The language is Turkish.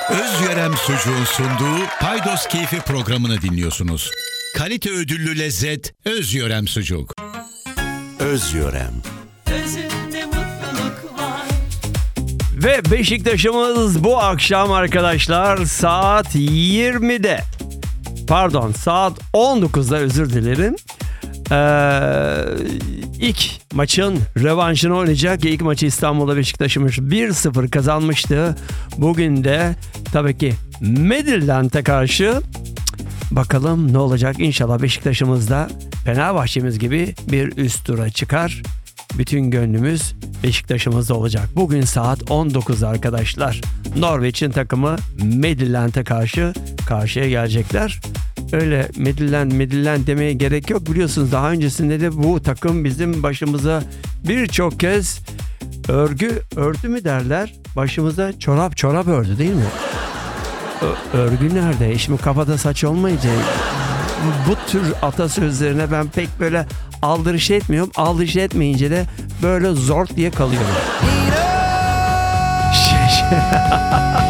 Özyörem Sucuğun sunduğu Paydos Keyfi programını dinliyorsunuz. Kalite ödüllü lezzet Özyörem Sucuk. Özyörem. Özünde mutluluk var. Ve Beşiktaş'ımız bu akşam arkadaşlar saat 20'de. Pardon, saat 19'da, özür dilerim. İlk maçın rövanşını oynayacak. İlk maçı İstanbul'da Beşiktaş'ımız 1-0 kazanmıştı. Bugün de tabii ki Midtjylland'e karşı bakalım ne olacak. İnşallah Beşiktaş'ımız da Fenerbahçe'miz gibi bir üst tura çıkar. Bütün gönlümüz Beşiktaş'ımızda olacak. Bugün saat 19'da arkadaşlar. Norveç'in takımı Midtjylland'e karşı karşıya gelecekler. Öyle Midtjylland demeye gerek yok. Biliyorsunuz daha öncesinde de bu takım bizim başımıza birçok kez ördü mü derler? Başımıza çorap ördü değil mi? Örgü nerede? Şimdi kafada saç olmayınca bu tür atasözlerine ben pek böyle aldırış etmiyorum. Aldırış etmeyince de böyle zor diye kalıyorum.